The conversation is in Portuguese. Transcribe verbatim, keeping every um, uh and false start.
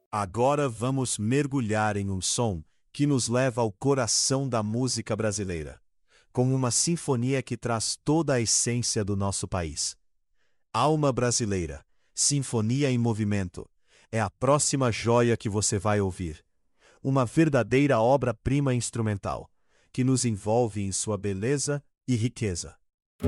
Agora vamos mergulhar em um som que nos leva ao coração da música brasileira, com uma sinfonia que traz toda a essência do nosso país. Alma Brasileira, Sinfonia em Movimento, é a próxima joia que você vai ouvir. Uma verdadeira obra-prima instrumental, que nos envolve em sua beleza e riqueza.